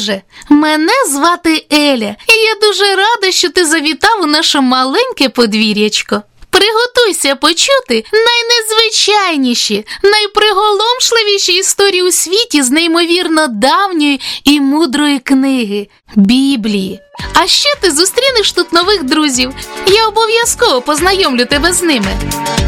Друже, мене звати Еля, і я дуже рада, що ти завітав у наше маленьке подвір'ячко. Приготуйся почути найнезвичайніші, найприголомшливіші історії у світі з неймовірно давньої і мудрої книги – Біблії. А ще ти зустрінеш тут нових друзів. Я обов'язково познайомлю тебе з ними.